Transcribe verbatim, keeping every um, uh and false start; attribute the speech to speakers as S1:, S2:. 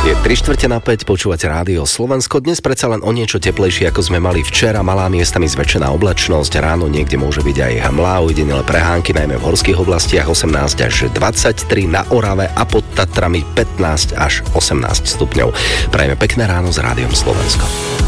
S1: Je tri štvrte na päť, počúvate Rádio Slovensko. Dnes predsa len o niečo teplejšie, ako sme mali včera. Malá miestami zväčšená oblačnosť. Ráno niekde môže byť aj hmla, ujedinele prehánky, najmä v horských oblastiach osemnásť až dvadsaťtri, na Orave a pod Tatrami pätnásť až osemnásť stupňov. Prajeme pekné ráno s Rádiom Slovensko.